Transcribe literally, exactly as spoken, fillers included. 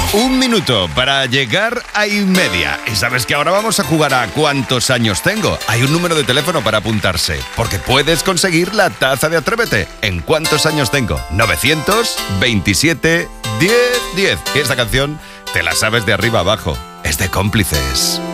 Un minuto para llegar a y media. Y sabes que ahora vamos a jugar a ¿cuántos años tengo? Hay un número de teléfono para apuntarse, porque puedes conseguir la taza de Atrévete en ¿cuántos años tengo? novecientos veintisiete diez diez. Y esta canción te la sabes de arriba abajo. Es de Cómplices.